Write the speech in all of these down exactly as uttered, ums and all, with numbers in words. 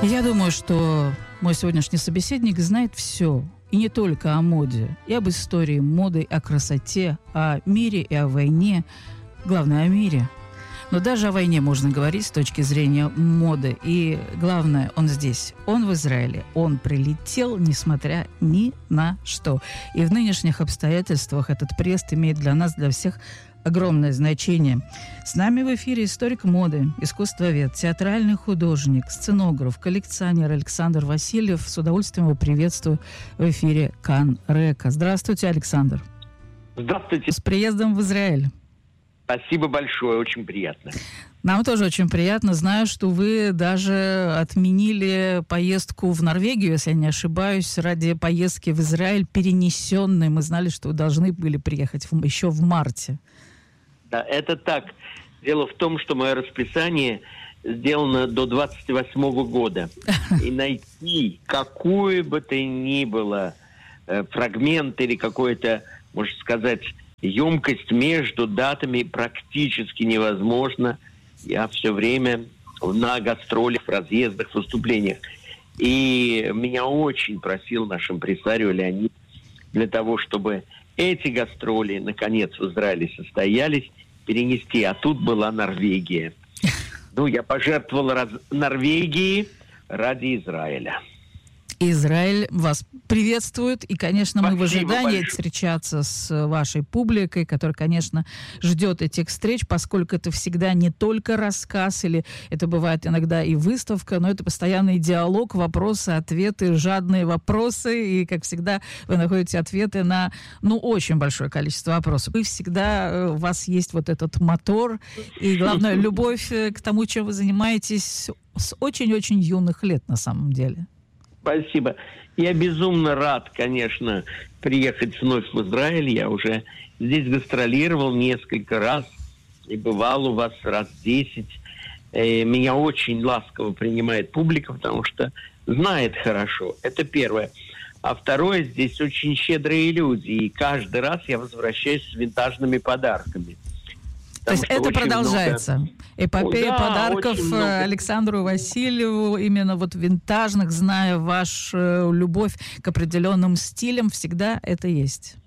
Я думаю, что мой сегодняшний собеседник знает все. И не только о моде, и об истории моды, о красоте, о мире и о войне. Главное, о мире. Но даже о войне можно говорить с точки зрения моды. И главное, он здесь, он в Израиле. Он прилетел, несмотря ни на что. И в нынешних обстоятельствах этот приезд имеет для нас, для всех, огромное значение. С нами в эфире историк моды, искусствовед, театральный художник, сценограф, коллекционер Александр Васильев. С удовольствием его приветствую в эфире Кан-Река. Здравствуйте, Александр. Здравствуйте. С приездом в Израиль. Спасибо большое, очень приятно. Нам тоже очень приятно. Знаю, что вы даже отменили поездку в Норвегию, если я не ошибаюсь, ради поездки в Израиль перенесенной. Мы знали, что вы должны были приехать в, еще в марте. Да, это так. Дело в том, что мое расписание сделано до двадцать восьмого года. И найти какой бы то ни было э, фрагмент или какой-то, можно сказать, емкость между датами практически невозможно. Я все время на гастролях, в разъездах, выступлениях. И меня очень просил наш импресарио Леонид для того, чтобы эти гастроли, наконец, в Израиле состоялись, перенести. А тут была Норвегия. Ну, я пожертвовал раз... Норвегии ради Израиля. Израиль вас приветствует, и, конечно, мы Спасибо в ожидании большое. встречаться с вашей публикой, которая, конечно, ждет этих встреч, поскольку это всегда не только рассказ, или это бывает иногда и выставка, но это постоянный диалог, вопросы, ответы, жадные вопросы, и, как всегда, вы находите ответы на, ну, очень большое количество вопросов. Вы всегда, у вас есть вот этот мотор, и, главное, любовь к тому, чем вы занимаетесь с очень-очень юных лет, на самом деле. Спасибо. Я безумно рад, конечно, приехать вновь в Израиль. Я уже здесь гастролировал несколько раз и бывал у вас раз десять. Меня очень ласково принимает публика, потому что знает хорошо. Это первое. А второе, здесь очень щедрые люди. И каждый раз я возвращаюсь с винтажными подарками. То есть это продолжается. Много... Эпопея да, подарков много... Александру Васильеву, именно вот винтажных, зная вашу любовь к определенным стилям, всегда это есть.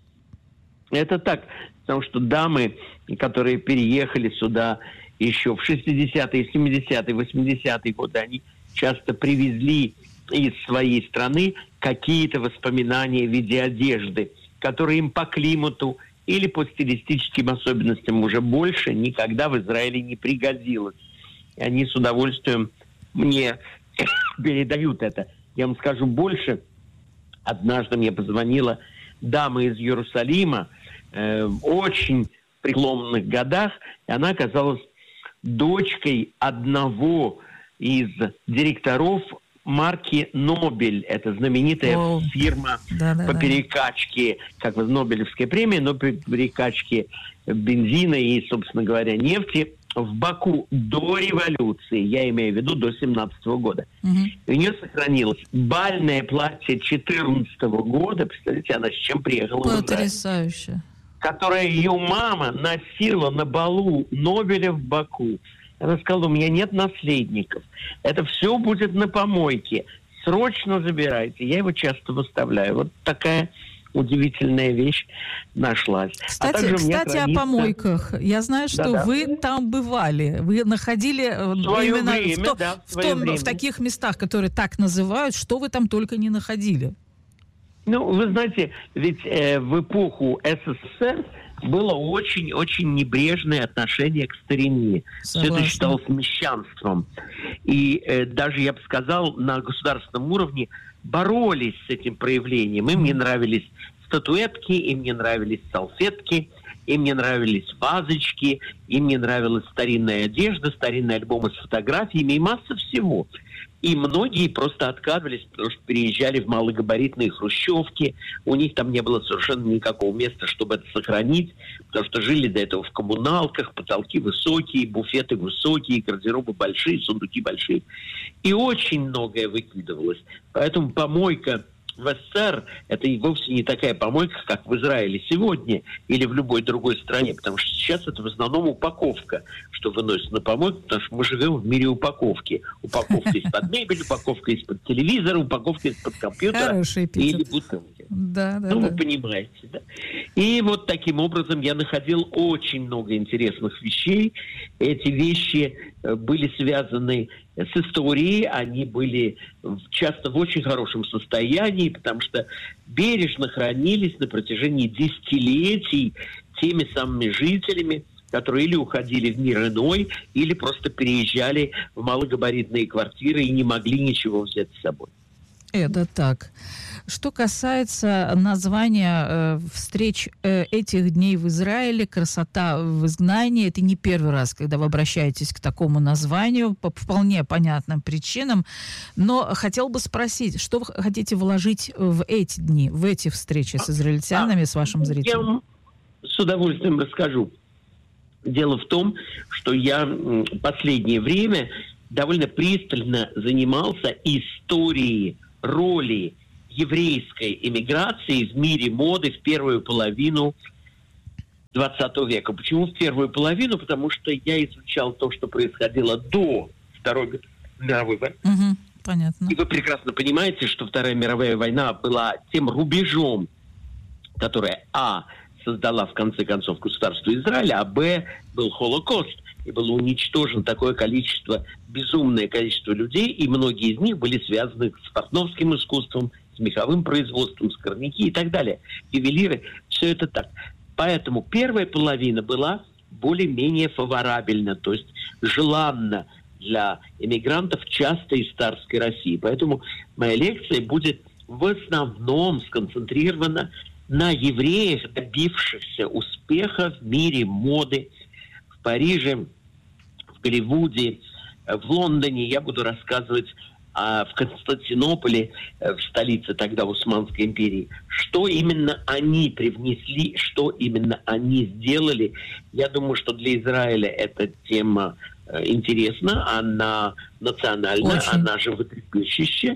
Это так, потому что дамы, которые переехали сюда еще в шестидесятые, семидесятые, восьмидесятые годы, они часто привезли из своей страны какие-то воспоминания в виде одежды, которые им по климату или по стилистическим особенностям уже больше никогда в Израиле не пригодилось. И они с удовольствием мне передают это. Я вам скажу больше. Однажды мне позвонила дама из Иерусалима, э, в очень преклонных годах, и она оказалась дочкой одного из директоров марки «Нобель». Это знаменитая О, фирма да, да, по да. перекачке, как бы Нобелевская премия, но по перекачке бензина и, собственно говоря, нефти в Баку до революции, я имею в виду до семнадцатого года. Угу. У нее сохранилось бальное платье четырнадцатого года, представляете, она с чем приехала в Израиль. Потрясающе. Которое ее мама носила на балу Нобеля в Баку. Она сказала, у меня нет наследников. Это все будет на помойке. Срочно забирайте. Я его часто выставляю. Вот такая удивительная вещь нашлась. Кстати, а кстати хранится... о помойках. Я знаю, что Да-да. вы там бывали. Вы находили свое именно время, в, то, да, в, том, время. в таких местах, которые так называют, что вы там только не находили. Ну, вы знаете, ведь э, в эпоху СССР было очень-очень небрежное отношение к старине. Согласна. Все это считалось мещанством. И э, даже, я бы сказал, на государственном уровне боролись с этим проявлением. Им не нравились статуэтки, им не нравились салфетки, им не нравились вазочки, им не нравилась старинная одежда, старинные альбомы с фотографиями и масса всего. И многие просто отказывались, потому что переезжали в малогабаритные хрущевки. У них там не было совершенно никакого места, чтобы это сохранить, потому что жили до этого в коммуналках, потолки высокие, буфеты высокие, гардеробы большие, сундуки большие. И очень многое выкидывалось. Поэтому помойка в СССР это и вовсе не такая помойка, как в Израиле сегодня или в любой другой стране, потому что сейчас это в основном упаковка, что выносится на помойку, потому что мы живем в мире упаковки. Упаковка из-под мебели, упаковка из-под телевизора, упаковка из-под компьютера или бутылки. Да, да, ну, да. вы понимаете, да? И вот таким образом я находил очень много интересных вещей. Эти вещи были связаны с историей, они были часто в очень хорошем состоянии, потому что бережно хранились на протяжении десятилетий теми самыми жителями, которые или уходили в мир иной, или просто переезжали в малогабаритные квартиры и не могли ничего взять с собой. Это так. Что касается названия э, встреч э, этих дней в Израиле, «Красота в изгнании», это не первый раз, когда вы обращаетесь к такому названию по вполне понятным причинам. Но хотел бы спросить, что вы хотите вложить в эти дни, в эти встречи с израильтянами, с вашим зрителем? Я вам с удовольствием расскажу. Дело в том, что я в последнее время довольно пристально занимался историей роли еврейской эмиграции в мире моды в первую половину двадцатого века. Почему в первую половину? Потому что я изучал то, что происходило до Второй мировой войны. Угу, понятно. И вы прекрасно понимаете, что Вторая мировая война была тем рубежом, которое, а, создала в конце концов государство Израиль, а, б, был Холокост. И было уничтожено такое количество, безумное количество людей, и многие из них были связаны с портновским искусством, с меховым производством, с корняки и так далее. Ювелиры, все это так. Поэтому первая половина была более-менее фаворабельна, то есть желанна для эмигрантов часто из царской России. Поэтому моя лекция будет в основном сконцентрирована на евреях, добившихся успеха в мире моды, в Париже, в Голливуде, в Лондоне. Я буду рассказывать а, в Константинополе, в столице тогда Османской империи, что именно они привнесли, что именно они сделали. Я думаю, что для Израиля эта тема э, интересна, она национальна, очень. Она животрепещущая.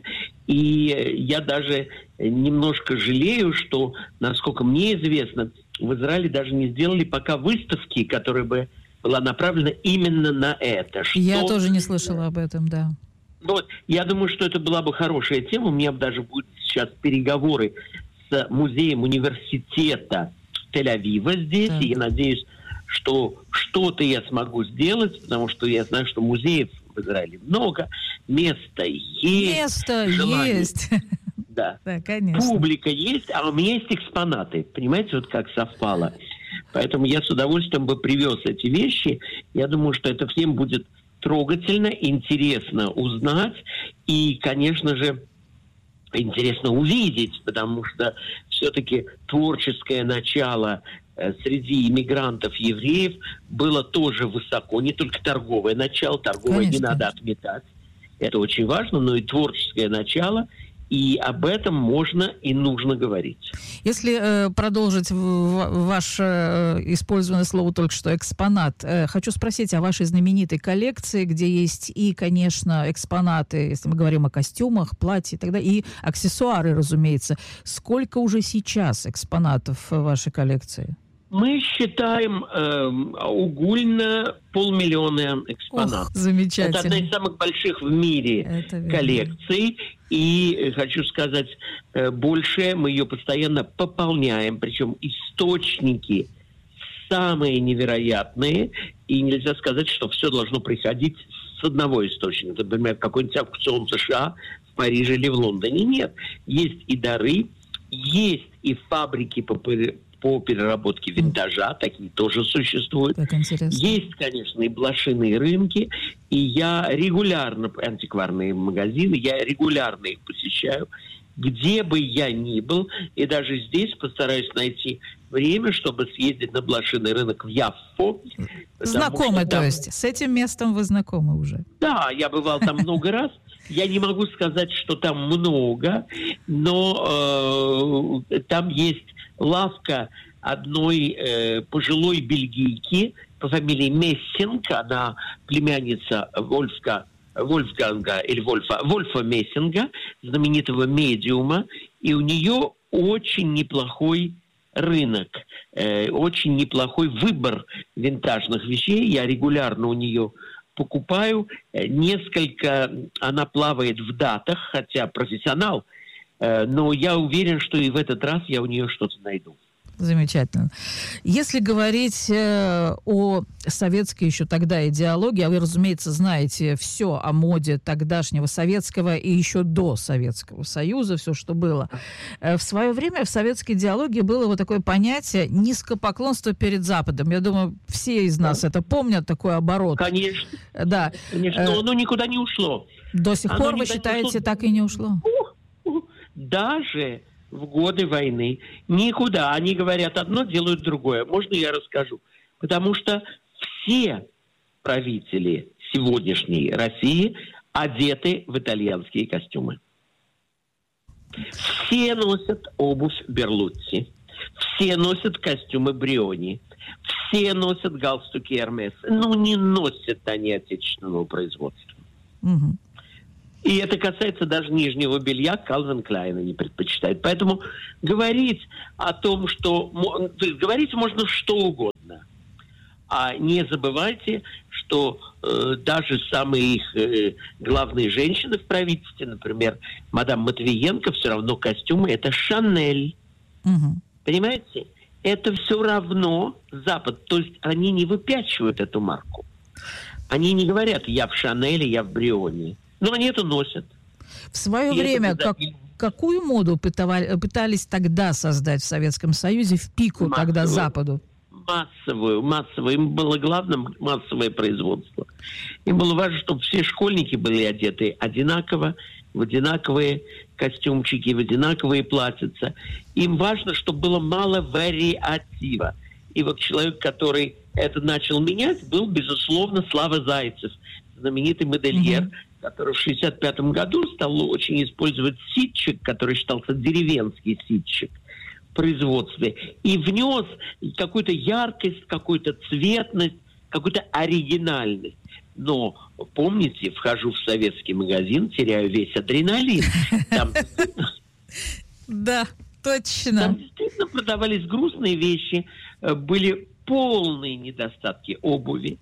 И я даже немножко жалею, что, насколько мне известно, в Израиле даже не сделали пока выставки, которые бы была направлена именно на это. Что... Я тоже не слышала об этом, да. Вот, я думаю, что это была бы хорошая тема. У меня даже будут сейчас переговоры с музеем университета Тель-Авива здесь. Так. И я надеюсь, что что-то я смогу сделать, потому что я знаю, что музеев в Израиле много. Место есть. Место желание. Есть. Да. Да, конечно. Публика есть, а у меня есть экспонаты. Понимаете, вот как совпало. Поэтому я с удовольствием бы привез эти вещи. Я думаю, что это всем будет трогательно, интересно узнать. И, конечно же, интересно увидеть, потому что все-таки творческое начало среди иммигрантов, евреев, было тоже высоко. Не только торговое начало, торговое конечно. Не надо отметать. Это очень важно, но и творческое начало. И об этом можно и нужно говорить. Если э, продолжить в, ваше э, использованное слово только что экспонат, э, хочу спросить о вашей знаменитой коллекции, где есть и, конечно, экспонаты, если мы говорим о костюмах, платье и так далее, и аксессуары, разумеется. Сколько уже сейчас экспонатов в вашей коллекции? Мы считаем э, угульно полмиллиона экспонатов. Ох, замечательно. Это одна из самых больших в мире коллекций. И, хочу сказать, э, больше мы ее постоянно пополняем. Причем источники самые невероятные. И нельзя сказать, что все должно приходить с одного источника. Например, какой-нибудь аукцион США в Париже или в Лондоне. Нет. Есть и дары, есть и фабрики по по переработке винтажа, такие тоже существуют. Есть, конечно, и блошиные рынки, и я регулярно, антикварные магазины, я регулярно их посещаю, где бы я ни был, и даже здесь постараюсь найти время, чтобы съездить на блошиный рынок в Яффо. Знакомы, то есть? С этим местом вы знакомы уже? Да, я бывал там много раз. Я не могу сказать, что там много, но э, там есть лавка одной э, пожилой бельгийки по фамилии Мессинг, она племянница Вольфга Вольфганга или Вольфа, Вольфа Мессинга, знаменитого медиума, и у нее очень неплохой рынок, э, очень неплохой выбор винтажных вещей. Я регулярно у нее покупаю. Несколько она плавает в датах, хотя профессионал, э, но я уверен, что и в этот раз я у нее что-то найду. Замечательно. Если говорить э, о советской еще тогда идеологии, а вы, разумеется, знаете все о моде тогдашнего советского и еще до Советского Союза, все, что было. Э, в свое время в советской идеологии было вот такое понятие низкопоклонство перед Западом. Я думаю, все из нас да. это помнят, такой оборот. Конечно. Да. Конечно, но оно никуда не ушло. До сих оно пор, вы считаете, так и не ушло? Даже в годы войны никуда. Они говорят одно, делают другое. Можно я расскажу? Потому что все правители сегодняшней России одеты в итальянские костюмы. Все носят обувь Берлуцци. Все носят костюмы Бриони. Все носят галстуки Эрмес. Ну, не носят они отечественного производства. Угу. И это касается даже нижнего белья, Кальвин Клайна не предпочитает. Поэтому говорить о том, что... То есть говорить можно что угодно. А не забывайте, что э, даже самые их э, главные женщины в правительстве, например, мадам Матвиенко, все равно костюмы — это Шанель. Угу. Понимаете? Это все равно Запад. То есть они не выпячивают эту марку. Они не говорят: я в Шанеле, я в Брионе. Но они это носят. В свое и время как, какую моду пытали, пытались тогда создать в Советском Союзе в пику массовую, тогда Западу? Массовую, массовую. Им было главным массовое производство. Им было важно, чтобы все школьники были одеты одинаково, в одинаковые костюмчики, в одинаковые платьица. Им важно, чтобы было мало вариатива. И вот человек, который это начал менять, был, безусловно, Слава Зайцев, знаменитый модельер, mm-hmm. который в шестьдесят пятом году стал очень использовать ситчик, который считался деревенский ситчик в производстве, и внес какую-то яркость, какую-то цветность, какую-то оригинальность. Но, помните, вхожу в советский магазин, теряю весь адреналин. Да, точно. Там действительно продавались грустные вещи, были полные недостатки обуви,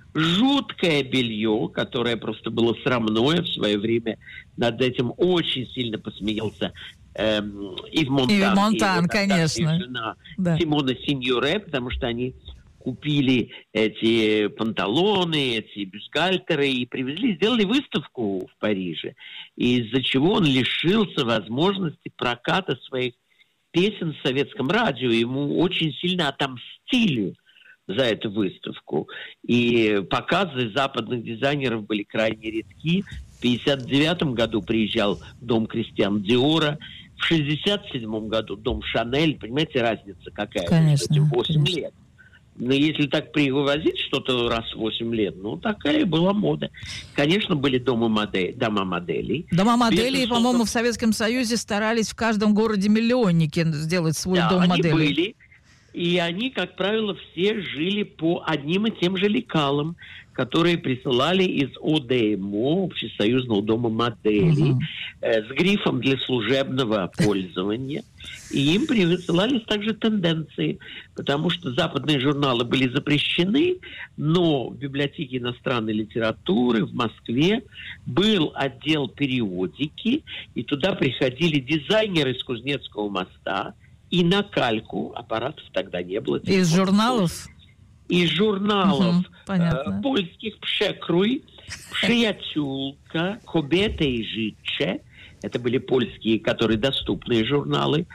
жуткое белье, которое просто было срамное в свое время. Над этим очень сильно посмеялся эм, Ив Монтан. Ив Монтан, конечно. Жена да. Симона Синьоре, потому что они купили эти панталоны, эти бюстгальтеры и привезли, сделали выставку в Париже, из-за чего он лишился возможности проката своих песен в советском радио. Ему очень сильно отомстили за эту выставку. И показы западных дизайнеров были крайне редки. В пятьдесят девятом году приезжал дом Кристиан Диора. В шестьдесят седьмом году дом Шанель. Понимаете, разница какая? Конечно. восемь лет. Но если так привозить что-то раз в восемь лет, ну, такая была мода. Конечно, были дома, модель, дома моделей. Дома моделей, Безусловно, по-моему, в Советском Союзе старались в каждом городе-миллионнике сделать свой да, дом они моделей. Были. И они, как правило, все жили по одним и тем же лекалам, которые присылали из ОДМО, Общесоюзного дома моделей, угу. э, с грифом для служебного пользования. И им присылались также тенденции, потому что западные журналы были запрещены, но в библиотеке иностранной литературы в Москве был отдел периодики, и туда приходили дизайнеры с Кузнецкого моста, и на кальку, аппаратов тогда не было. Из журналов? Из журналов угу, э, польских «Пшекруй», «Przyjaciółka», «Kobiety и życie». Это были польские, которые доступные журналы.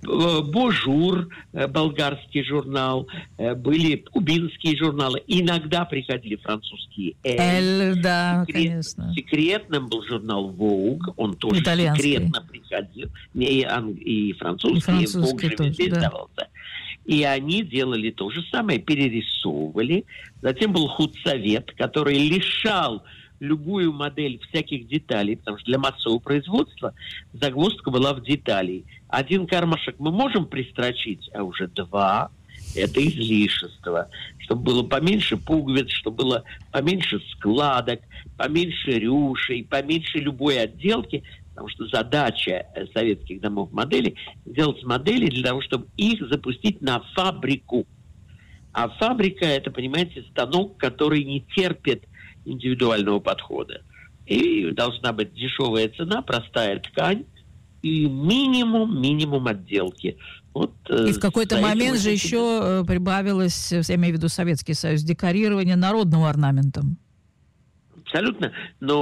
«Божур», болгарский журнал. Были кубинские журналы. Иногда приходили французские «Эль». «Эль», да, Секрет, конечно. Секретным был журнал «Vogue». Он тоже итальянский. Секретно приходил. И, и французский, и французский «Vogue» тоже, везде да. издавался. И они делали то же самое, перерисовывали. Затем был худсовет, который лишал любую модель всяких деталей, потому что для массового производства загвоздка была в детали. Один кармашек мы можем пристрочить, а уже два это излишество. Чтобы было поменьше пуговиц, чтобы было поменьше складок, поменьше рюшей, поменьше любой отделки. Потому что задача советских домов модели делать модели для того, чтобы их запустить на фабрику. А фабрика, это, понимаете, станок, который не терпит индивидуального подхода. И должна быть дешевая цена, простая ткань и минимум, минимум отделки. Вот, и в какой-то момент же еще прибавилось, я имею в виду Советский Союз, декорирование народным орнаментом. Абсолютно.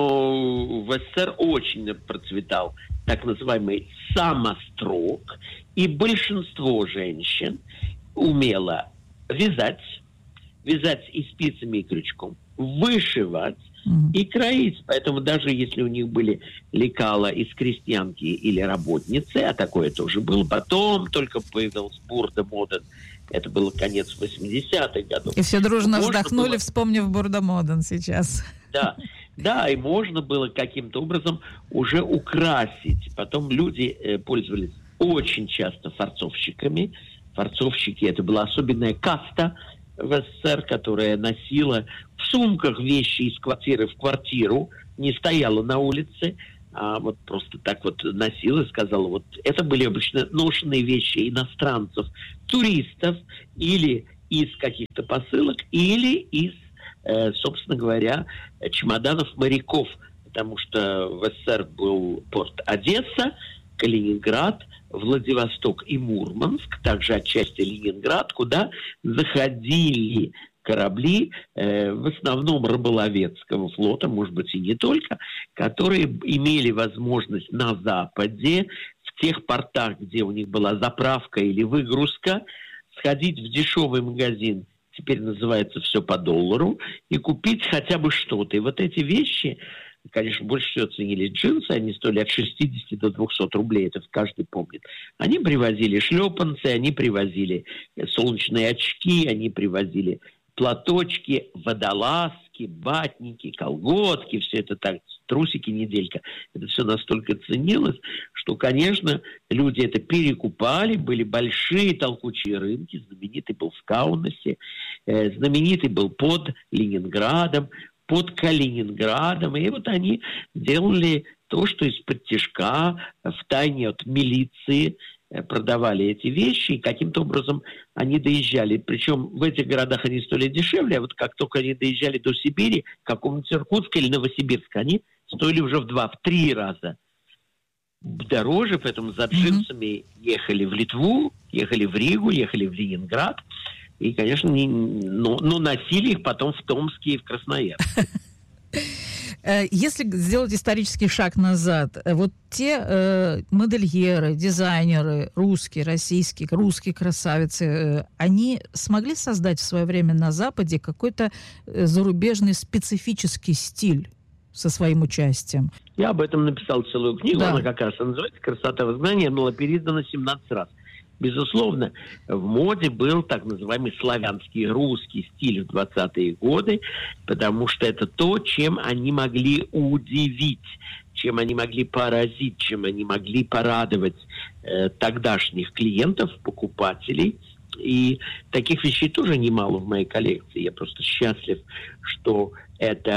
Но в СССР очень процветал так называемый самострок. И большинство женщин умело вязать, вязать и спицами, и крючком, вышивать mm-hmm. и кроить. Поэтому даже если у них были лекала из крестьянки или работницы, а такое тоже было, потом только появился бурда моден. Это было конец восьмидесятых годов. И все дружно можно вздохнули, было... вспомнив бурда моден сейчас. Да, да, и можно было каким-то образом уже украсить. Потом люди э, пользовались очень часто фарцовщиками. Фарцовщики — это была особенная каста в СССР, которая носила в сумках вещи из квартиры в квартиру, не стояла на улице, а вот просто так вот носила и сказала, вот это были обычно ношенные вещи иностранцев, туристов, или из каких-то посылок, или из, э, собственно говоря, чемоданов моряков, потому что в СССР был порт Одесса, Калининград, Владивосток и Мурманск, также отчасти Ленинград, куда заходили корабли, э, в основном рыболовецкого флота, может быть и не только, которые имели возможность на Западе, в тех портах, где у них была заправка или выгрузка, сходить в дешевый магазин, теперь называется все по доллару, и купить хотя бы что-то. И вот эти вещи, конечно, больше всего ценили джинсы, они стоили от шестидесяти до двухсот рублей, это каждый помнит. Они привозили шлепанцы, они привозили солнечные очки, они привозили платочки, водолазки, батники, колготки, все это так, трусики, неделька. Это все настолько ценилось, что, конечно, люди это перекупали, были большие толкучие рынки, знаменитый был в Каунасе, э, знаменитый был под Ленинградом, под Калининградом, и вот они делали то, что из-под тишка, втайне от милиции продавали эти вещи, и каким-то образом они доезжали. Причем в этих городах они стоили дешевле, а вот как только они доезжали до Сибири, какому-нибудь Иркутска или Новосибирска, они стоили уже в два, в три раза дороже, поэтому за джинсами mm-hmm. ехали в Литву, ехали в Ригу, ехали в Ленинград, и, конечно, не, но, но носили их потом в Томске и в Красноярске. Если сделать исторический шаг назад, вот те э, модельеры, дизайнеры, русские, российские, русские красавицы, э, они смогли создать в свое время на Западе какой-то э, зарубежный специфический стиль со своим участием? Я об этом написал целую книгу, да. Она как раз называется «Красота в изгнании», она была переиздана семнадцать раз. Безусловно, в моде был так называемый славянский, русский стиль в двадцатые годы, потому что это то, чем они могли удивить, чем они могли поразить, чем они могли порадовать э, тогдашних клиентов, покупателей. И таких вещей тоже немало в моей коллекции. Я просто счастлив, что это,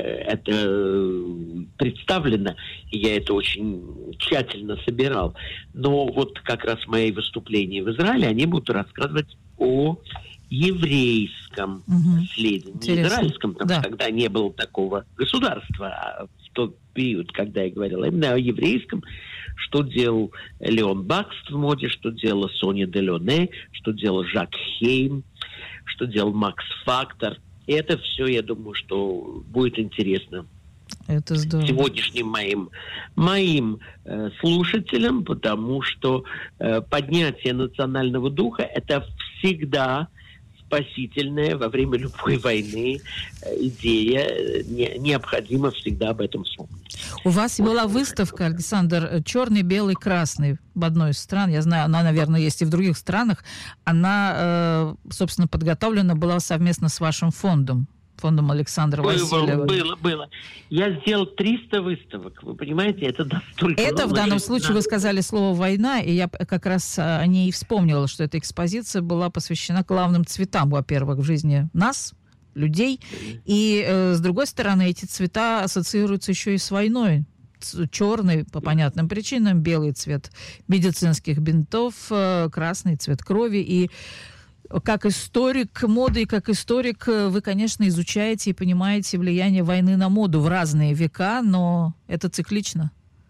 это представлено, и я это очень тщательно собирал. Но вот как раз мои выступления в Израиле, они будут рассказывать о еврейском угу. следе. Не израильском, потому да. что тогда не было такого государства, а в тот период, когда я говорил, именно о еврейском, что делал Леон Бакст в моде, что делала Соня Делоне, что делал Жак Хейм, что делал Макс Фактор. И это все, я думаю, что будет интересно это здорово. Сегодняшним моим, моим э, слушателям, потому что э, поднятие национального духа – это всегда спасительная во время любой войны идея. Не, необходимо всегда об этом вспомнить. У вас вот была выставка, Александр, черный, белый, красный в одной из стран. Я знаю, она, наверное, есть и в других странах. Она, собственно, подготовлена была совместно с вашим фондом. фондом Александра было, Васильева. Было, было. Я сделал триста выставок. Вы понимаете, это настолько... Это в данном случае вы сказали слово «война», и я как раз о ней и вспомнила, что эта экспозиция была посвящена главным цветам, во-первых, в жизни нас, людей, и, э, с другой стороны, эти цвета ассоциируются еще и с войной. Черный по понятным причинам, белый цвет медицинских бинтов, э, красный цвет крови. И как историк моды и как историк вы, конечно, изучаете и понимаете влияние войны на моду в разные века, но это циклично.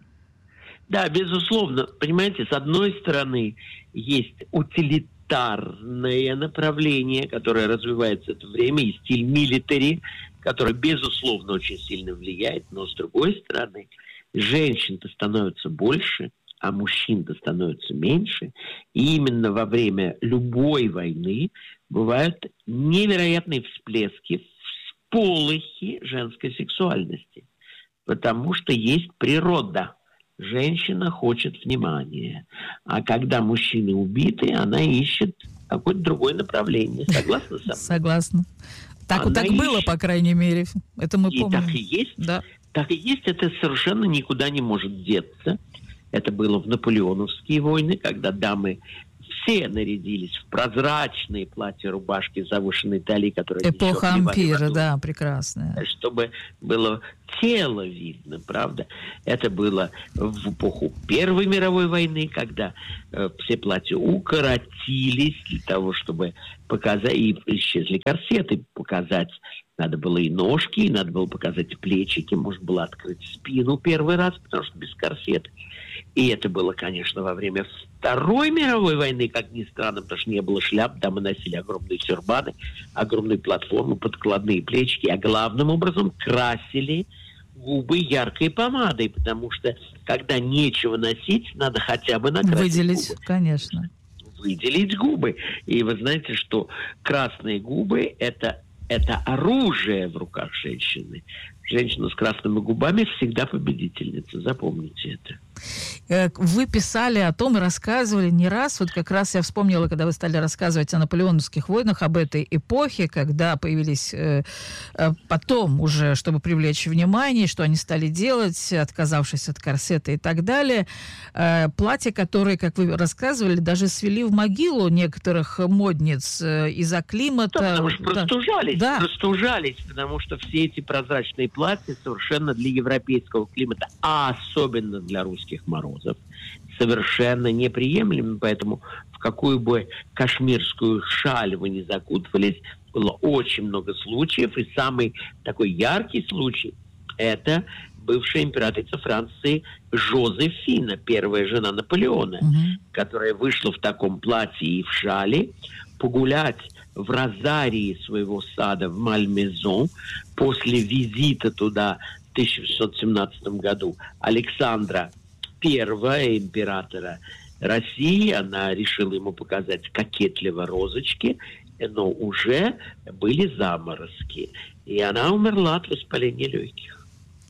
Да, безусловно. Понимаете, с одной стороны, есть утилитарное направление, которое развивается в это время, и стиль милитари, который, безусловно, очень сильно влияет, но с другой стороны, женщин-то становится больше, а мужчин-то становится меньше. И именно во время любой войны бывают невероятные всплески, всполохи женской сексуальности. Потому что есть природа. Женщина хочет внимания. А когда мужчины убиты, она ищет какое-то другое направление. Согласна со мной? Согласна. Так, так ищет... было, по крайней мере. Это мы и помним. Так и есть. Да. Так и есть. Это совершенно никуда не может деться. Это было в наполеоновские войны, когда дамы все нарядились в прозрачные платья, рубашки с завышенной талией, которые... Эпоха ампира, да, прекрасная. Чтобы было тело видно, правда? Это было в эпоху Первой мировой войны, когда э, все платья укоротились для того, чтобы показать... И исчезли корсеты, показать... Надо было и ножки, и надо было показать плечики, можно было открыть спину первый раз, потому что без корсета. И это было, конечно, во время Второй мировой войны, как ни странно, потому что не было шляп, дамы носили огромные тюрбаны, огромные платформы, подкладные плечики, а главным образом красили губы яркой помадой, потому что, когда нечего носить, надо хотя бы накрасить Выделить, губы. Конечно. Выделить губы. И вы знаете, что красные губы – это Это оружие в руках женщины. Женщина с красными губами всегда победительница. Запомните это. Вы писали о том и рассказывали не раз. Вот как раз я вспомнила, когда вы стали рассказывать о наполеоновских войнах, об этой эпохе, когда появились э, потом уже, чтобы привлечь внимание, что они стали делать, отказавшись от корсета и так далее. Э, платья, которые, как вы рассказывали, даже свели в могилу некоторых модниц э, из-за климата. Да, потому что простужались. Да. Простужались, потому что все эти прозрачные платья совершенно для европейского климата, а особенно для русских морозов, совершенно неприемлемы. Поэтому в какую бы кашмирскую шаль вы не закутывались, было очень много случаев. И самый такой яркий случай – это бывшая императрица Франции Жозефина, первая жена Наполеона, угу. которая вышла в таком платье и в шале погулять в розарии своего сада в Мальмезон после визита туда в тысяча восемьсот семнадцатом году Александра Первого, императора России. Она решила ему показать кокетливо розочки, но уже были заморозки. И она умерла от воспаления легких.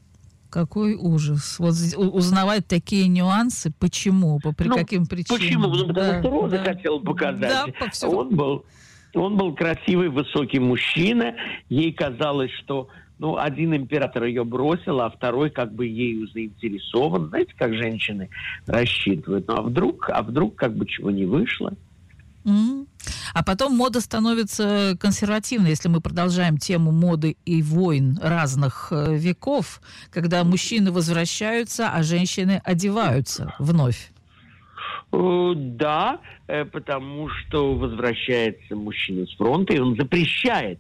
Какой ужас. Вот узнавать такие нюансы, почему, по при ну, каким причинам. Почему? Ну, потому да, что Роза да. хотела показать. Да, по всему. Он был, он был красивый, высокий мужчина. Ей казалось, что ну, один император ее бросил, а второй как бы ею заинтересован. Знаете, как женщины рассчитывают. Ну, а вдруг, а вдруг как бы чего не вышло? Mm-hmm. А потом мода становится консервативной, если мы продолжаем тему моды и войн разных э, веков, когда мужчины возвращаются, а женщины одеваются вновь. Uh, да, потому что возвращается мужчина с фронта, и он запрещает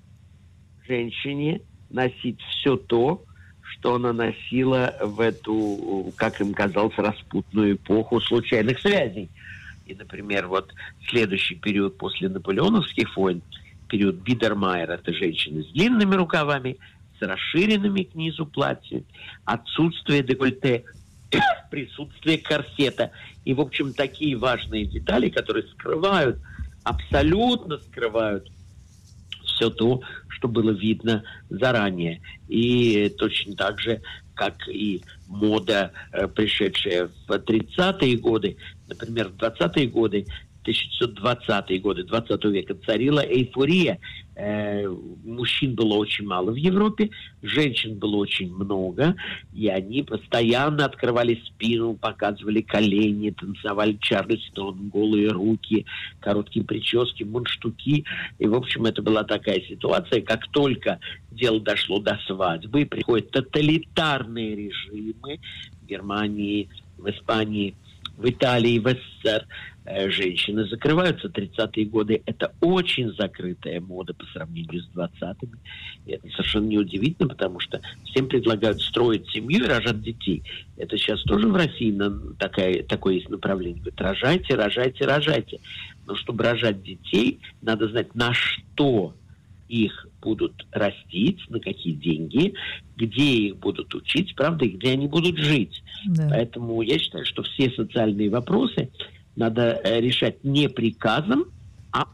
женщине носить все то, что она носила в эту, как им казалось, распутную эпоху случайных связей. И, например, вот следующий период после наполеоновских войн, период Бидермайер, это женщины с длинными рукавами, с расширенными к низу платьями, отсутствие декольте, присутствие корсета. И, в общем, такие важные детали, которые скрывают, абсолютно скрывают все то, что было видно заранее. И точно так же, как и мода, пришедшая в тридцатые годы, например, в двадцатые годы, тысяча девятьсот двадцатые годы двадцатого века царила эйфория. Э, мужчин было очень мало в Европе, женщин было очень много, и они постоянно открывали спину, показывали колени, танцевали чарльстон, голые руки, короткие прически, мундштуки. И, в общем, это была такая ситуация. Как только дело дошло до свадьбы, приходят тоталитарные режимы в Германии, в Испании, в Италии, в СССР. Женщины закрываются. тридцатые годы – это очень закрытая мода по сравнению с двадцатыми. И это совершенно неудивительно, потому что всем предлагают строить семью и рожать детей. Это сейчас тоже в России такая, такое есть направление. Говорят, рожайте, рожайте, рожайте. Но чтобы рожать детей, надо знать, на что их будут растить, на какие деньги, где их будут учить, правда, и где они будут жить. Да. Поэтому я считаю, что все социальные вопросы надо решать не приказом, а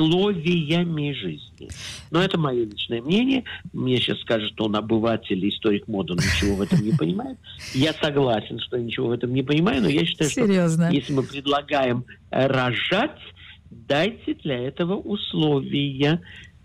условиями жизни. Но это мое личное мнение. Мне сейчас скажут, что он обыватель, историк моды, он ничего в этом не понимает. Я согласен, что я ничего в этом не понимаю, но я считаю, Серьезно? что если мы предлагаем рожать, дайте для этого условия.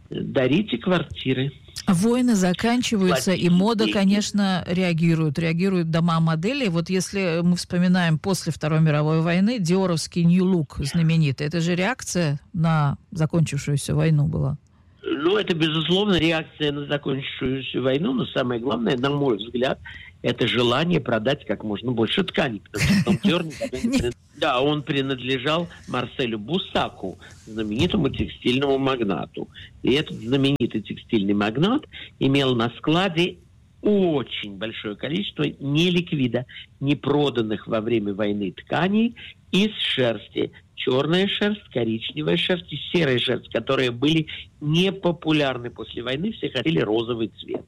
Дарите квартиры. Войны заканчиваются, Платите и мода, деньги. конечно, реагирует. Реагируют дома моделей. Вот если мы вспоминаем после Второй мировой войны, диоровский New Look знаменитый, это же реакция на закончившуюся войну была. Ну, это, безусловно, реакция на закончившуюся войну, но самое главное, на мой взгляд, это желание продать как можно больше тканей, потому что Том Фёрд никогда не принадлежал. Да, он принадлежал Марселю Бусаку, знаменитому текстильному магнату. И этот знаменитый текстильный магнат имел на складе очень большое количество неликвида, непроданных во время войны тканей из шерсти. Черная шерсть, коричневая шерсть и серая шерсть, которые были непопулярны после войны, все хотели розовый цвет.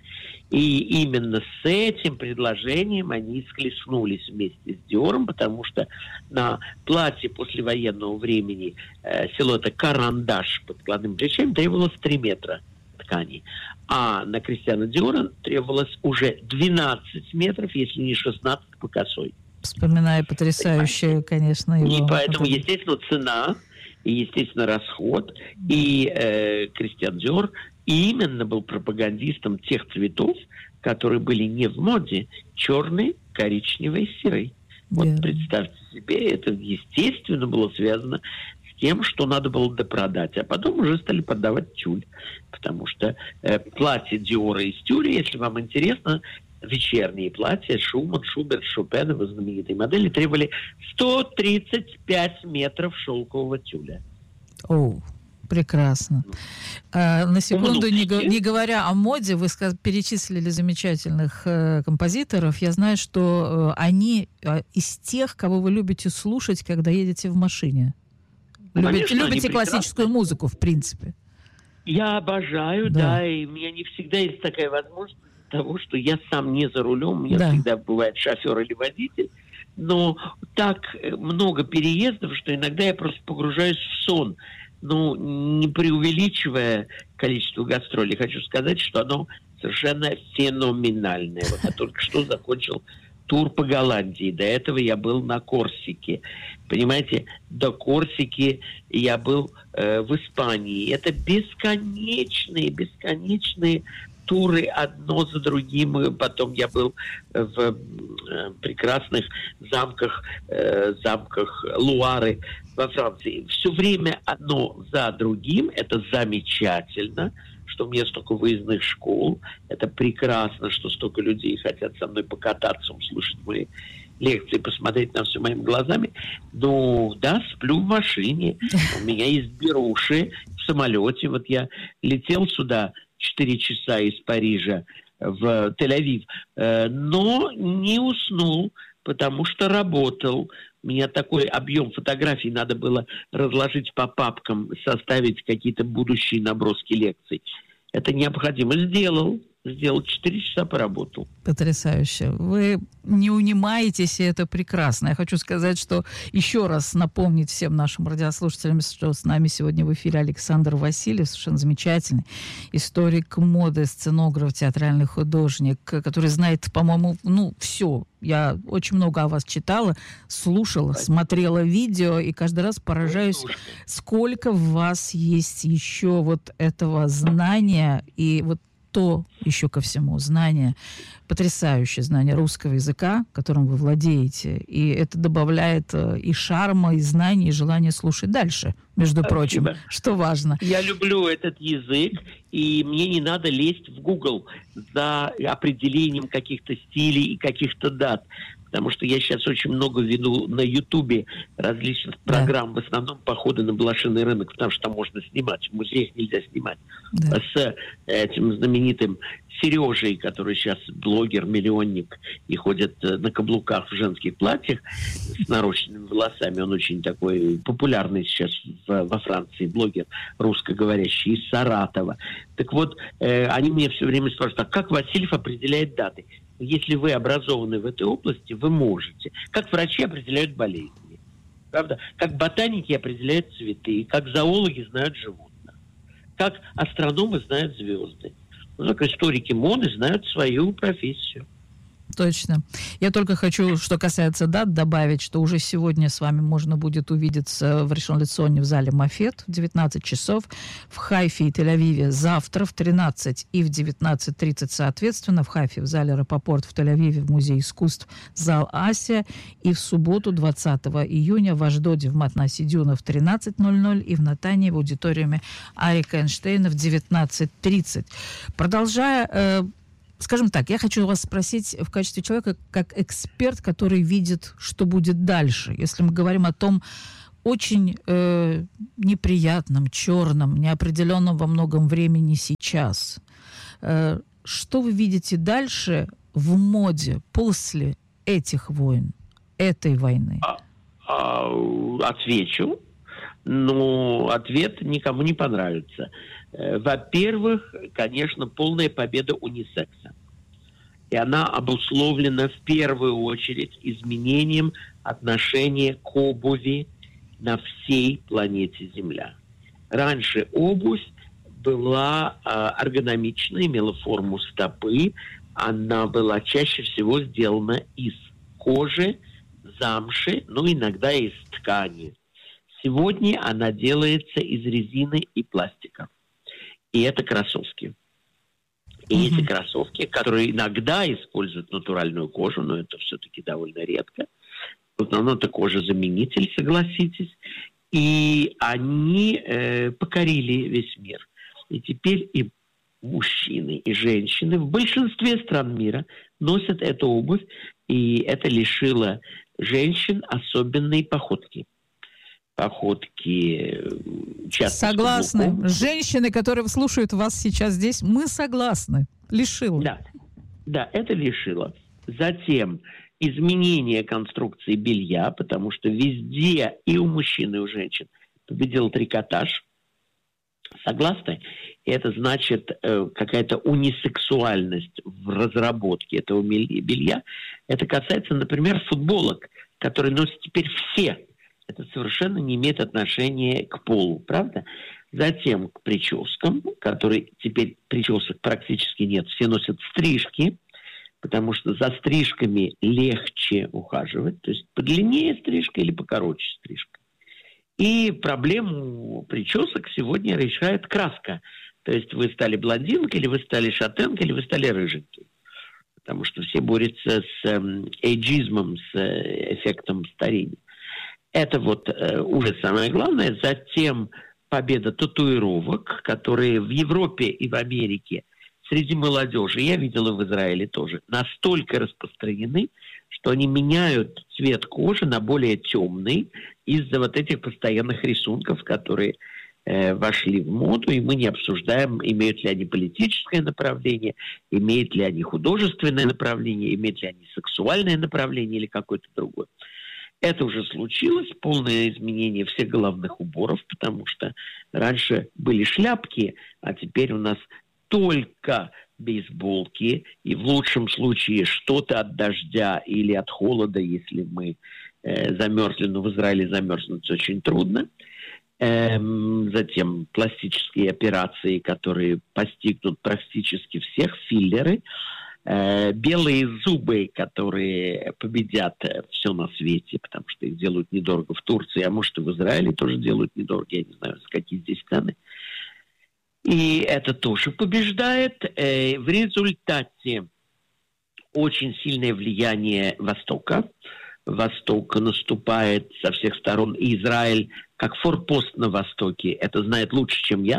И именно с этим предложением они схлестнулись вместе с Диором, потому что на платье послевоенного времени э, силуэта карандаш под складным плечами требовалось три метра ткани. А на Кристиана Диора требовалось уже двенадцать метров, если не шестнадцать по косой. Вспоминаю потрясающую, конечно, его. И поэтому, естественно, цена, и, естественно, расход. И э, Кристиан Диор именно был пропагандистом тех цветов, которые были не в моде. Черный, коричневый, серый. Вот yeah. представьте себе, это, естественно, было связано с тем, что надо было допродать. А потом уже стали продавать тюль. Потому что э, платье Диора из тюля, если вам интересно, вечерние платья Шуман, Шуберт, Шопен, его знаменитые модели, требовали сто тридцать пять метров шелкового тюля. О, прекрасно. А, на секунду, не, не говоря о моде, вы сказ- перечислили замечательных э, композиторов. Я знаю, что э, они э, из тех, кого вы любите слушать, когда едете в машине. Любите, Конечно, любите классическую музыку, в принципе. Я обожаю, да. да, и у меня не всегда есть такая возможность того, что я сам не за рулем, у меня да. всегда бывает шофер или водитель, но так много переездов, что иногда я просто погружаюсь в сон. Ну, не преувеличивая количество гастролей, хочу сказать, что оно совершенно феноменальное. Вот я только что закончил тур по Голландии. До этого я был на Корсике. Понимаете, до Корсики я был э, в Испании. Это бесконечные, бесконечные туры одно за другим. Потом я был в э, прекрасных замках, э, замках Луары во Франции. Все время одно за другим. Это замечательно, что у меня столько выездных школ. Это прекрасно, что столько людей хотят со мной покататься, услышать мои лекции, посмотреть на все моими глазами. Ну, да, сплю в машине. У меня есть беруши в самолете. Вот я летел сюда четыре часа из Парижа в Тель-Авив, но не уснул, потому что работал. У меня такой объем фотографий, надо было разложить по папкам, составить какие-то будущие наброски лекций. Это необходимо. Сделал. Сделал четыре часа, поработал. Потрясающе. Вы не унимаетесь, и это прекрасно. Я хочу сказать, что еще раз напомнить всем нашим радиослушателям, что с нами сегодня в эфире Александр Васильев, совершенно замечательный историк моды, сценограф, театральный художник, который знает, по-моему, ну, все Я очень много о вас читала, слушала, Спасибо. Смотрела видео, и каждый раз поражаюсь, Слушайте. Сколько в вас есть еще вот этого знания, и вот то еще ко всему знание, потрясающее знание русского языка, которым вы владеете. И это добавляет и шарма, и знаний, и желание слушать дальше, между Спасибо. Прочим, что важно. Я люблю этот язык, и мне не надо лезть в Google за определением каких-то стилей и каких-то дат. Потому что я сейчас очень много веду на Ютубе различных да. программ, в основном походы на блошиный рынок, потому что там можно снимать, в музеях нельзя снимать. Да. С этим знаменитым Сережей, который сейчас блогер-миллионник и ходит на каблуках в женских платьях с нарощенными волосами. Он очень такой популярный сейчас в, во Франции блогер русскоговорящий из Саратова. Так вот, э, они мне все время спрашивают, а как Васильев определяет даты? Если вы образованы в этой области, вы можете. Как врачи определяют болезни, правда? Как ботаники определяют цветы, как зоологи знают животных, как астрономы знают звезды. Ну, так историки моды знают свою профессию. Точно. Я только хочу, что касается дат, добавить, что уже сегодня с вами можно будет увидеться в Ришон-ле-Ционе в зале Мафет в девятнадцать часов, в Хайфе и Тель-Авиве завтра в тринадцать и в девятнадцать тридцать соответственно, в Хайфе в зале Рапопорт, в Тель-Авиве в Музее искусств зал Асия, и в субботу двадцатого июня в Ашдоде в Матнасе Дюна в тринадцать ноль ноль и в Натании в аудиториуме Арика Эйнштейна в девятнадцать тридцать. Продолжая... Э, Скажем так, я хочу вас спросить в качестве человека, как эксперт, который видит, что будет дальше. Если мы говорим о том очень э, неприятном, черном, неопределенном во многом времени сейчас, э, что вы видите дальше в моде после этих войн, этой войны? А, а, отвечу, но ответ никому не понравится. Во-первых, конечно, полная победа унисекса. И она обусловлена в первую очередь изменением отношения к обуви на всей планете Земля. Раньше обувь была э, эргономична, имела форму стопы. Она была чаще всего сделана из кожи, замши, ну, иногда из ткани. Сегодня она делается из резины и пластика. И это кроссовки. И mm-hmm. эти кроссовки, которые иногда используют натуральную кожу, но это все-таки довольно редко. В основном это кожа-заменитель, согласитесь. И они э, покорили весь мир. И теперь и мужчины, и женщины в большинстве стран мира носят эту обувь. И это лишило женщин особенной походки. Походки часто. Согласны. Женщины, которые слушают вас сейчас здесь, мы согласны. Лишило. Да, да, это лишило. Затем изменение конструкции белья, потому что везде и у мужчин, и у женщин победил трикотаж. Согласны? Это значит э, какая-то унисексуальность в разработке этого белья. Это касается, например, футболок, которые носят теперь все. Это совершенно не имеет отношения к полу, правда? Затем к прическам, которые теперь причесок практически нет. Все носят стрижки, потому что за стрижками легче ухаживать. То есть подлиннее стрижка или покороче стрижка. И проблему причесок сегодня решает краска. То есть вы стали блондинкой, или вы стали шатенкой, или вы стали рыженькой. Потому что все борются с эм, эйджизмом, с э, эффектом старения. Это вот э, уже самое главное. Затем победа татуировок, которые в Европе и в Америке среди молодежи, я видела в Израиле тоже, настолько распространены, что они меняют цвет кожи на более темный из-за вот этих постоянных рисунков, которые э, вошли в моду, и мы не обсуждаем, имеют ли они политическое направление, имеют ли они художественное направление, имеют ли они сексуальное направление или какое-то другое. Это уже случилось, полное изменение всех головных уборов, потому что раньше были шляпки, а теперь у нас только бейсболки, и в лучшем случае что-то от дождя или от холода, если мы э, замерзли, но в Израиле замерзнуть очень трудно. Эм, затем пластические операции, которые постигнут практически всех, филлеры. э, белые зубы, которые победят все на свете, потому что их делают недорого в Турции, а может и в Израиле тоже делают недорого, я не знаю, за какие здесь цены. И это тоже побеждает. Э, в результате очень сильное влияние Востока. Восток наступает со всех сторон. И Израиль, как форпост на Востоке, это знает лучше, чем я.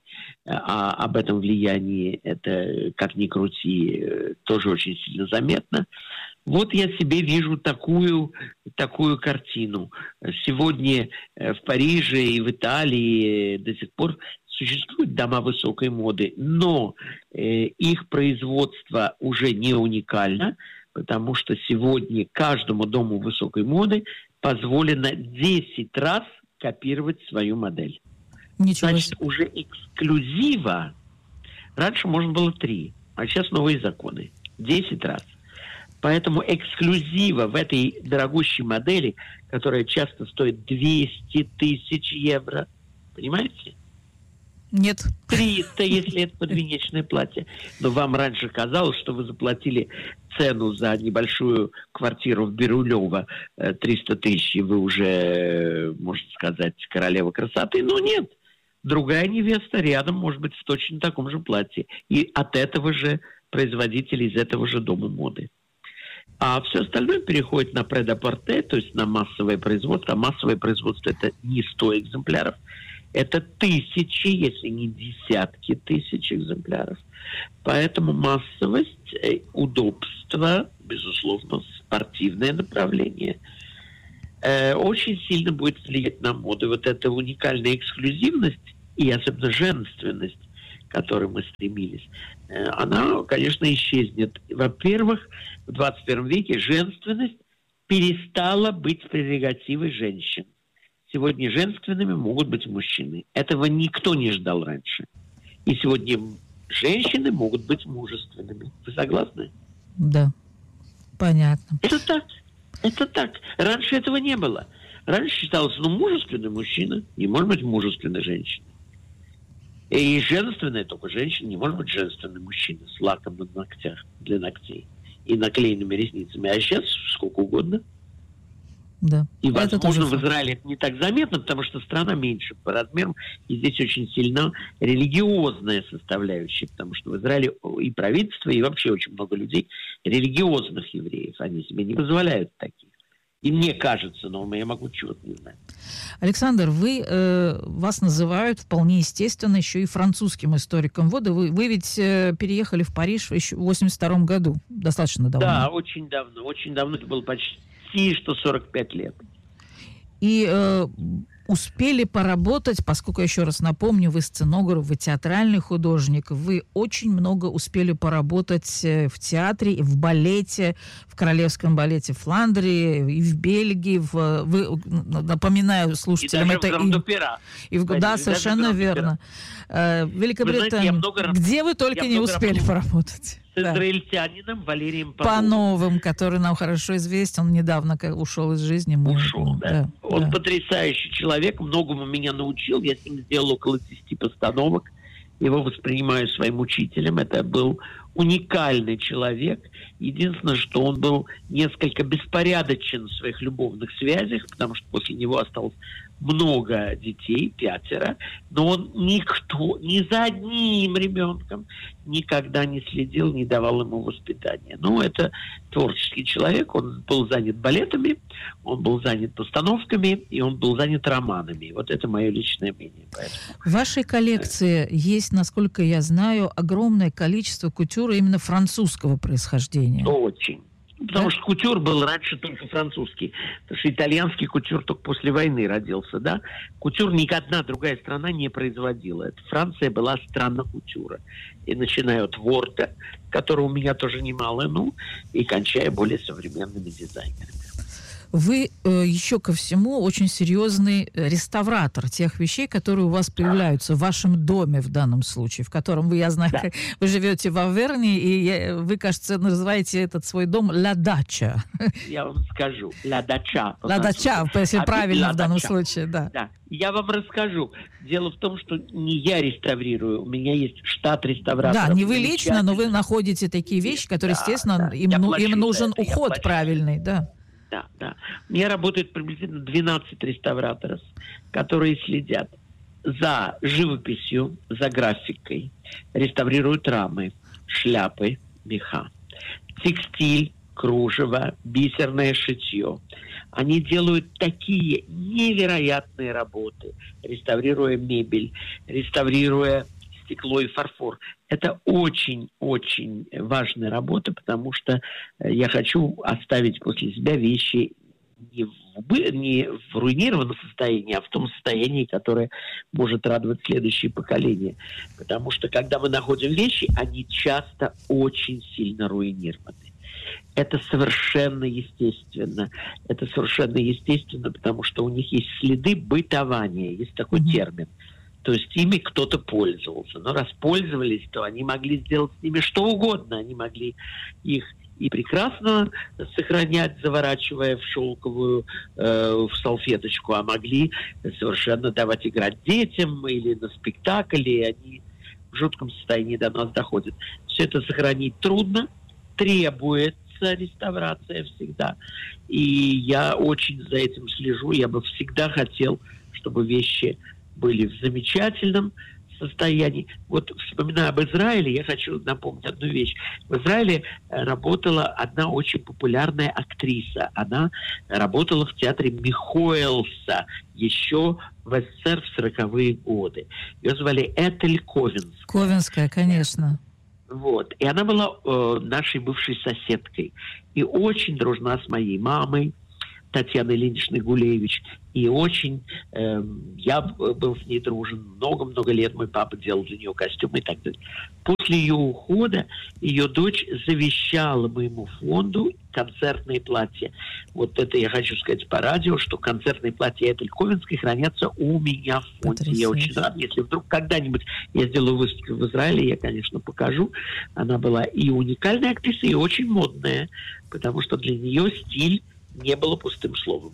А об этом влиянии, это, как ни крути, тоже очень сильно заметно. Вот я себе вижу такую, такую картину. Сегодня в Париже и в Италии до сих пор существуют дома высокой моды, но э, их производство уже не уникально, потому что сегодня каждому дому высокой моды позволено десять раз копировать свою модель. Ничего Значит, себе. уже эксклюзива. Раньше можно было три, а сейчас новые законы. Десять раз. Поэтому эксклюзива в этой дорогущей модели, которая часто стоит двести тысяч евро, понимаете? Нет. триста, если это подвенечное платье. Но вам раньше казалось, что вы заплатили цену за небольшую квартиру в Бирюлево триста тысяч, и вы уже, можно сказать, королева красоты. Но нет. Другая невеста рядом может быть в точно таком же платье. И от этого же производителя, из этого же дома моды. А все остальное переходит на пред-а-порте, то есть на массовое производство. А массовое производство – это не сто экземпляров. Это тысячи, если не десятки тысяч экземпляров. Поэтому массовость, удобство, безусловно, спортивное направление э, очень сильно будет влиять на моду. Вот эта уникальная эксклюзивность и особенно женственность, к которой мы стремились, э, она, конечно, исчезнет. Во-первых, в двадцать первом веке женственность перестала быть прерогативой женщин. Сегодня женственными могут быть мужчины. Этого никто не ждал раньше. И сегодня женщины могут быть мужественными. Вы согласны? Да, понятно. Это так. Это так. Раньше этого не было. Раньше считалось, ну, мужественный мужчина не может быть мужественной женщиной. И женственная только женщина не может быть женственный мужчина с лаком на ногтях, для ногтей и наклеенными ресницами. А сейчас сколько угодно. Да. И, Это возможно, тоже в Израиле это не так заметно, потому что страна меньше по размерам, и здесь очень сильна религиозная составляющая, потому что в Израиле и правительство, и вообще очень много людей, религиозных евреев, они себе не позволяют таких. И мне кажется, но я могу чего-то не знать. Александр, вы, э, вас называют вполне естественно еще и французским историком моды. Вы, вы ведь э, переехали в Париж еще в восемьдесят втором году, достаточно давно. Да, очень давно, очень давно, это было почти что сорок пять лет. И э, успели поработать, поскольку, еще раз напомню, вы сценограф, вы театральный художник, вы очень много успели поработать в театре, в балете, в Королевском балете Фландрии, и в Бельгии, в, вы, напоминаю слушателям, и это даже в Гранд-Опера. и, и в, да, совершенно верно. Э, Великобритания. Вы знаете, где вы только не успели поработать? С израильтянином Валерием Пановым. Пановым, который нам хорошо известен. Он недавно ушел из жизни. Мы... Ушел, да. да. Он да. потрясающий человек, многому меня научил. Я с ним сделал около десяти постановок. Его воспринимаю своим учителем. Это был уникальный человек. Единственное, что он был несколько беспорядочен в своих любовных связях, потому что после него осталось много детей, пятеро, но он никто, ни за одним ребенком никогда не следил, не давал ему воспитания. Ну, это творческий человек, он был занят балетами, он был занят постановками, и он был занят романами. Вот это мое личное мнение. Поэтому... В вашей коллекции есть, насколько я знаю, огромное количество кутюра именно французского происхождения. Очень. Потому да? что кутюр был раньше только французский. Потому что итальянский кутюр только после войны родился, да. Кутюр ни одна другая страна не производила. Это Франция была страна кутюра. И начиная от Ворта, которого у меня тоже немало, ну, и кончая более современными дизайнерами. Вы э, еще ко всему очень серьезный реставратор тех вещей, которые у вас появляются в вашем доме в данном случае, в котором вы, я знаю, да. вы живете в Аверне, и я, вы, кажется, называете этот свой дом «Ла Дача». Я вам скажу. «Ла Дача». «Ла Дача», если а правильно в данном случае, да. Да. Я вам расскажу. Дело в том, что не я реставрирую, у меня есть штат реставраторов. Да, не вы лично, но вы находите такие вещи, которые, да, естественно, да, им, ну, им нужен это, уход правильный, да. Да, да. У меня работает приблизительно двенадцать реставраторов, которые следят за живописью, за графикой, реставрируют рамы, шляпы, меха, текстиль, кружево, бисерное шитье. Они делают такие невероятные работы, реставрируя мебель, реставрируя стекло и фарфор. Это очень-очень важная работа, потому что я хочу оставить после себя вещи не в, не в руинированном состоянии, а в том состоянии, которое может радовать следующее поколение. Потому что, когда мы находим вещи, они часто очень сильно руинированы. Это совершенно естественно. Это совершенно естественно, потому что у них есть следы бытования. Есть такой mm-hmm. термин. То есть ими кто-то пользовался. Но раз пользовались, то они могли сделать с ними что угодно. Они могли их и прекрасно сохранять, заворачивая в шелковую, э, в салфеточку, а могли совершенно давать играть детям или на спектакль, и они в жутком состоянии до нас доходят. Все это сохранить трудно, требуется реставрация всегда. И я очень за этим слежу. Я бы всегда хотел, чтобы вещи были в замечательном состоянии. Вот вспоминая об Израиле, я хочу напомнить одну вещь. В Израиле работала одна очень популярная актриса. Она работала в театре Михоэлса еще в СССР в сороковые годы. Ее звали Этель Ковенская. Ковенская, конечно. Вот. И она была э, нашей бывшей соседкой. И очень дружна с моей мамой, Татьяной Ильиничной Гулевич. И очень... Э, я был с ней дружен много-много лет. Мой папа делал для нее костюмы и так далее. После ее ухода ее дочь завещала моему фонду концертные платья. Вот это я хочу сказать по радио, что концертные платья Этель Ковенской хранятся у меня в фонде. Потрясающе. Я очень рад. Если вдруг когда-нибудь я сделаю выставку в Израиле, я, конечно, покажу. Она была и уникальная актриса, и очень модная, потому что для нее стиль не было пустым словом.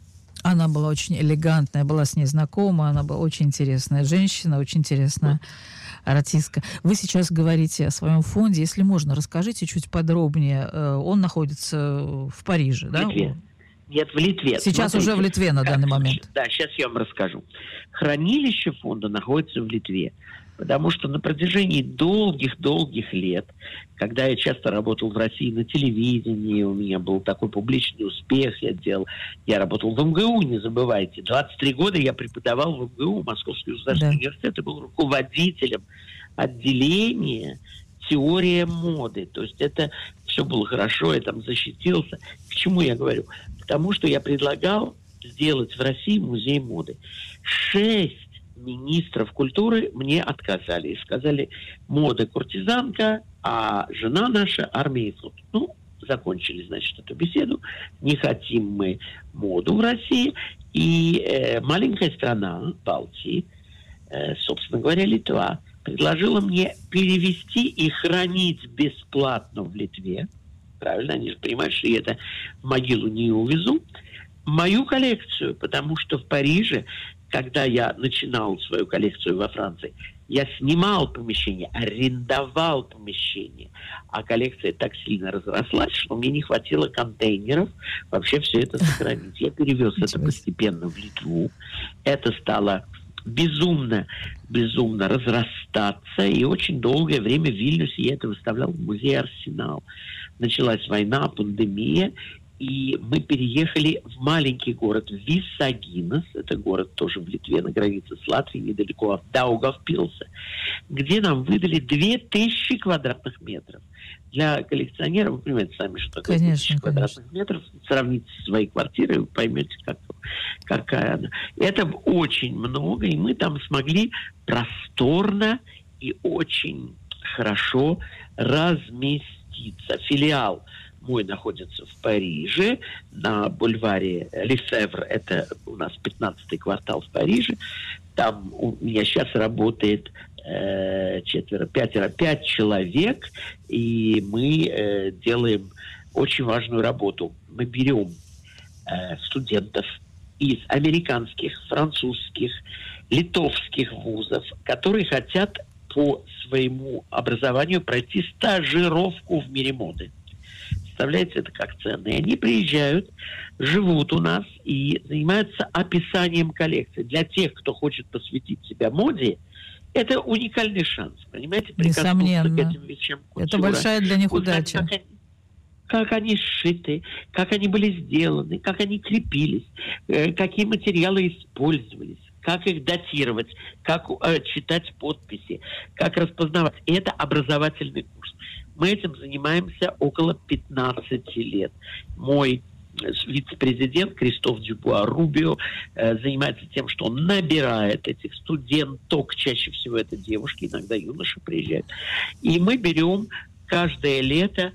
Она была очень элегантная, была с ней знакома, она была очень интересная женщина, очень интересная артистка. Вы сейчас говорите о своем фонде. Если можно, расскажите чуть подробнее. Он находится в Париже, в да? Литве. Нет, в Литве. Сейчас Смотрите, уже в Литве на данный момент. Да, сейчас я вам расскажу. Хранилище фонда находится в Литве. Потому что на протяжении долгих-долгих лет, когда я часто работал в России на телевидении, у меня был такой публичный успех, я делал, я работал в МГУ, не забывайте. двадцать три года я преподавал в МГУ, Московский государственный да. университет, и был руководителем отделения теория моды. То есть это все было хорошо, я там защитился. К чему я говорю? К тому, что я предлагал сделать в России музей моды. Шесть министров культуры мне отказали. И сказали, мода куртизанка, а жена наша армия и флот. Ну, закончили, значит, эту беседу. Не хотим мы моду в России. И э, маленькая страна Балтии, э, собственно говоря, Литва, предложила мне перевести и хранить бесплатно в Литве. Правильно, они же понимают, что я это в могилу не увезу. Мою коллекцию, потому что в Париже, когда я начинал свою коллекцию во Франции, я снимал помещение, арендовал помещение, а коллекция так сильно разрослась, что мне не хватило контейнеров вообще все это сохранить. Я перевез это постепенно в Литву. Это стало безумно, безумно разрастаться, и очень долгое время в Вильнюсе я это выставлял в музее «Арсенал». Началась война, пандемия, и мы переехали в маленький город Висагинес, это город тоже в Литве, на границе с Латвией, недалеко от Даугавпилса, где нам выдали две тысячи квадратных метров. Для коллекционера, вы понимаете сами, что такое две тысячи квадратных метров. Сравните со своей квартирой, вы поймете, как, какая она. Это очень много, и мы там смогли просторно и очень хорошо разместиться. Филиал мой находится в Париже, на бульваре Лефевр, это у нас пятнадцатый квартал в Париже. Там у меня сейчас работает э, четверо, пятеро, пять человек, и мы э, делаем очень важную работу. Мы берем э, студентов из американских, французских, литовских вузов, которые хотят по своему образованию пройти стажировку в мире моды. Представляете, это как ценно. И они приезжают, живут у нас и занимаются описанием коллекции. Для тех, кто хочет посвятить себя моде, это уникальный шанс, понимаете? Несомненно. К этим вещам культуры. Это большая для них Узнать, удача. Как они, как они сшиты, как они были сделаны, как они крепились, э, какие материалы использовались, как их датировать, как э, читать подписи, как распознавать. И это образовательный курс. Мы этим занимаемся около пятнадцати лет. Мой вице-президент Кристоф Дюбуа-Рубио э, занимается тем, что он набирает этих студенток, чаще всего это девушки, иногда юноши приезжают. И мы берем каждое лето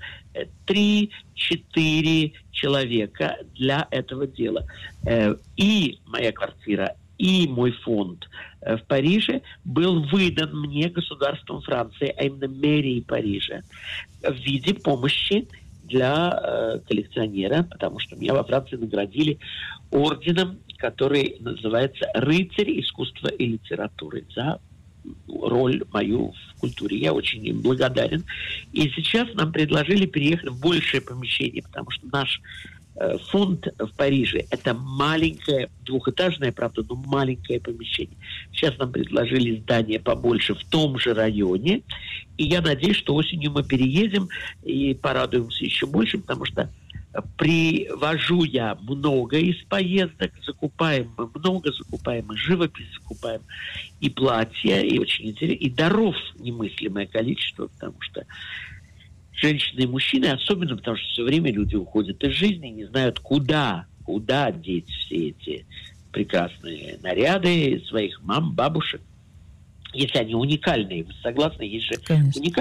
три-четыре человека для этого дела. Э, и моя квартира, и мой фонд в Париже был выдан мне государством Франции, а именно мэрией Парижа, в виде помощи для э, коллекционера, потому что меня во Франции наградили орденом, который называется «Рыцарь искусства и литературы» за роль мою в культуре. Я очень им благодарен. И сейчас нам предложили переехать в большее помещение, потому что наш фонд в Париже – это маленькое, двухэтажное, правда, но маленькое помещение. Сейчас нам предложили здание побольше в том же районе, и я надеюсь, что осенью мы переедем и порадуемся еще больше, потому что привожу я много из поездок, закупаем мы много, закупаем и живопись, закупаем и платья, и очень интересно, и даров немыслимое количество, потому что женщины и мужчины, особенно потому что все время люди уходят из жизни и не знают, куда, куда деть все эти прекрасные наряды своих мам, бабушек, если они уникальные. Вы согласны? Есть же Конечно. уникальные